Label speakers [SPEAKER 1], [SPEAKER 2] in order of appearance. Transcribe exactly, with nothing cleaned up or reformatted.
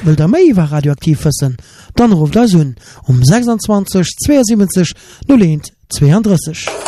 [SPEAKER 1] will der méi iwwer radioaktiv fëssen, dann ruft das un um sechsundzwanzig zweiundsiebzig null eins zweiunddreißig.